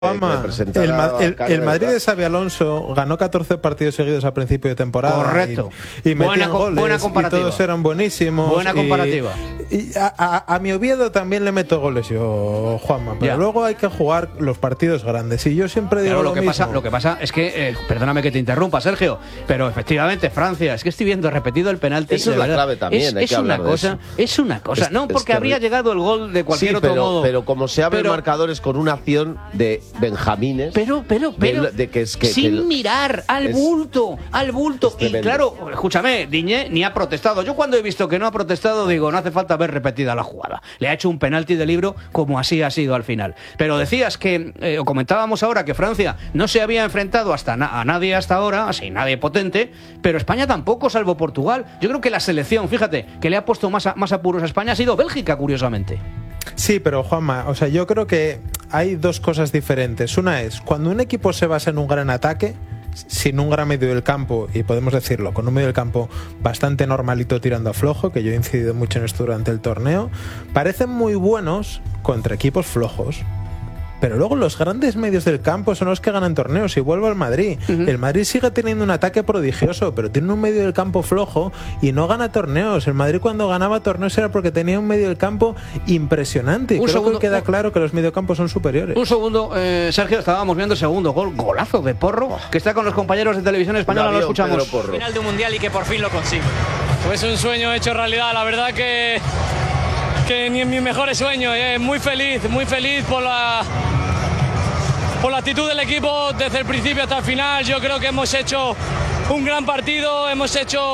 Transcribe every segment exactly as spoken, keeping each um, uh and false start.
Juanma, el, Ma el, el Madrid de Xabi Alonso ganó catorce partidos seguidos a principio de temporada. Correcto. Y, y buena, metían goles buena comparativa. Y todos eran buenísimos. Buena comparativa. Y, y a, a, a mi Oviedo también le meto goles yo, Juanma. Pero ya. luego hay que jugar los partidos grandes. Y yo siempre digo claro, lo, lo que mismo. Pasa, lo que pasa es que, eh, perdóname que te interrumpa, Sergio, pero efectivamente Francia, es que estoy viendo repetido el penalti. Eso es la clave también. Es, hay es que una hablar cosa, de eso. es una cosa. Es, no, porque es habría llegado el gol de cualquier sí, otro pero, modo. Pero como se abre pero, el marcador es con una acción de Benjamines. Pero, pero, pero. De, de que es que, sin que mirar al es, bulto, al bulto. Y claro, escúchame, Diñé ni ha protestado. Yo cuando he visto que no ha protestado, digo, no hace falta ver repetida la jugada. Le ha hecho un penalti de libro como así ha sido al final. Pero decías que, eh, o comentábamos ahora que Francia no se había enfrentado hasta na a nadie hasta ahora, así nadie potente, pero España tampoco, salvo Portugal. Yo creo que la selección, fíjate, que le ha puesto más, a, más apuros a España ha sido Bélgica, curiosamente. Sí, pero Juanma, o sea, yo creo que hay dos cosas diferentes. Una es, cuando un equipo se basa en un gran ataque, sin un gran medio del campo, y podemos decirlo, con un medio del campo bastante normalito tirando a flojo, que yo he incidido mucho en esto durante el torneo, parecen muy buenos contra equipos flojos. Pero luego los grandes medios del campo son los que ganan torneos. Y vuelvo al Madrid. Uh-huh. El Madrid sigue teniendo un ataque prodigioso, pero tiene un medio del campo flojo y no gana torneos. El Madrid cuando ganaba torneos era porque tenía un medio del campo impresionante. Y un creo segundo, que queda un, claro que los mediocampos son superiores. Un segundo, eh, Sergio, estábamos viendo el segundo gol. Golazo de Porro, que está con los compañeros de Televisión Española. Lo escuchamos. Final de un mundial y que por fin lo consigue. Pues un sueño hecho realidad. La verdad que... que ni en mis mejores sueños, eh, muy feliz, muy feliz por la, por la actitud del equipo desde el principio hasta el final. Yo creo que hemos hecho un gran partido, hemos hecho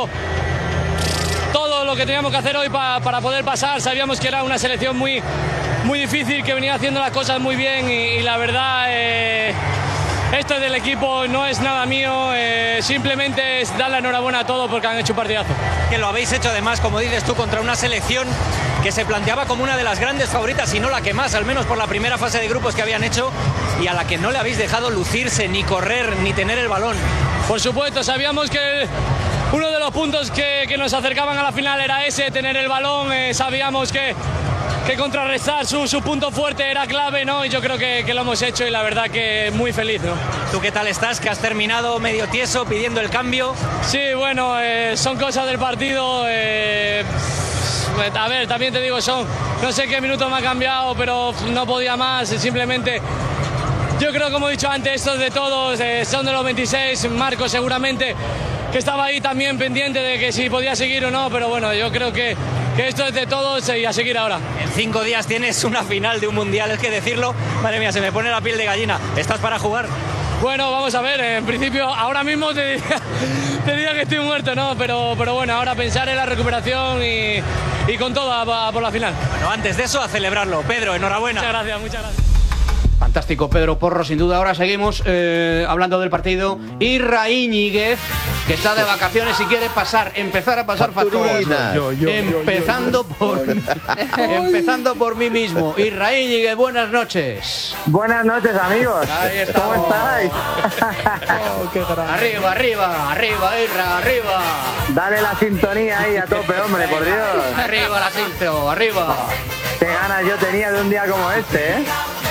todo lo que teníamos que hacer hoy pa, para poder pasar. Sabíamos que era una selección muy, muy difícil, que venía haciendo las cosas muy bien y, y la verdad... Eh, esto es del equipo, no es nada mío, eh, simplemente es dar la enhorabuena a todos porque han hecho un partidazo. Que lo habéis hecho además, como dices tú, contra una selección que se planteaba como una de las grandes favoritas, y no la que más, al menos por la primera fase de grupos que habían hecho, y a la que no le habéis dejado lucirse, ni correr, ni tener el balón. Por supuesto, sabíamos que uno de los puntos que, que nos acercaban a la final era ese, tener el balón, eh, sabíamos que... que contrarrestar su, su punto fuerte era clave, ¿no? Y yo creo que, que lo hemos hecho y la verdad que muy feliz, ¿no? ¿Tú qué tal estás? ¿Que has terminado medio tieso pidiendo el cambio? Sí, bueno, eh, son cosas del partido. Eh, a ver, también te digo, son, no sé qué minuto me ha cambiado, pero no podía más, simplemente... Yo creo, como he dicho antes, esto es de todos, eh, son de los veintiséis, Marco seguramente, que estaba ahí también pendiente de que si podía seguir o no, pero bueno, yo creo que, que esto es de todos y a seguir ahora. En cinco días tienes una final de un mundial, es que decirlo, madre mía, se me pone la piel de gallina. ¿Estás para jugar? Bueno, vamos a ver, en principio, ahora mismo te diría, te diría que estoy muerto, ¿no? Pero, pero bueno, ahora pensar en la recuperación y, y con todo a, a por la final. Bueno, antes de eso, a celebrarlo. Pedro, enhorabuena. Muchas gracias, muchas gracias. Fantástico, Pedro Porro, sin duda. Ahora seguimos eh, hablando del partido. Irra Íñiguez, que está de vacaciones y quiere pasar, empezar a pasar facturas. Yo, yo, empezando yo, yo, por empezando por mí mismo. Irra Íñiguez, buenas noches. Buenas noches, amigos. Ahí estamos. ¿Cómo estáis? Oh, qué arriba, arriba, arriba, Irra, arriba. Dale la sintonía ahí a tope, hombre, por Dios. Arriba la cinto, arriba. Qué ganas yo tenía de un día como este, ¿eh?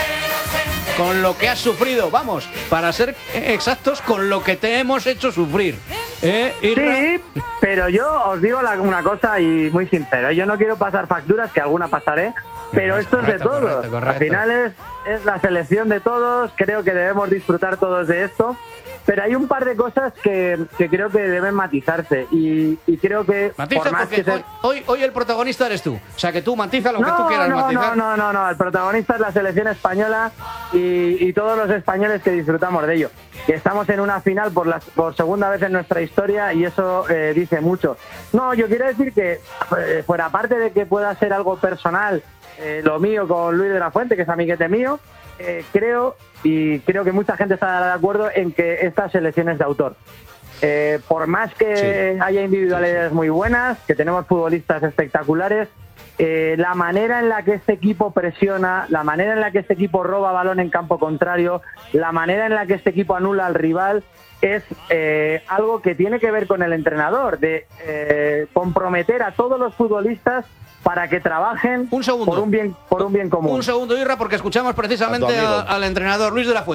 Con lo que has sufrido, vamos, para ser exactos, con lo que te hemos hecho sufrir. ¿Eh, sí, pero yo os digo la, una cosa y muy sincero, yo no quiero pasar facturas, que alguna pasaré, pero esto correcto, es de todos. Correcto, correcto. Al final es, es la selección de todos, creo que debemos disfrutar todos de esto. Pero hay un par de cosas que, que creo que deben matizarse y, y creo que... Matiza por más porque que hoy, se... hoy, hoy el protagonista eres tú. O sea, que tú matiza lo no, que tú quieras no, matizar. No, no, no, no, el protagonista es la selección española y, y todos los españoles que disfrutamos de ello. Y estamos en una final por, la, por segunda vez en nuestra historia y eso eh, dice mucho. No, yo quiero decir que, eh, fuera parte de que pueda ser algo personal, eh, lo mío con Luis de la Fuente, que es amiguete mío, eh, creo... Y creo que mucha gente está de acuerdo en que esta selección es de autor. Eh, por más que sí. haya individualidades sí, sí. muy buenas, que tenemos futbolistas espectaculares, eh, la manera en la que este equipo presiona, la manera en la que este equipo roba balón en campo contrario, la manera en la que este equipo anula al rival, es eh, algo que tiene que ver con el entrenador, de eh, comprometer a todos los futbolistas para que trabajen un segundo. por un bien por un bien común. Un segundo, Irra, porque escuchamos precisamente A tu amigo. a- al entrenador Luis de la Fuente.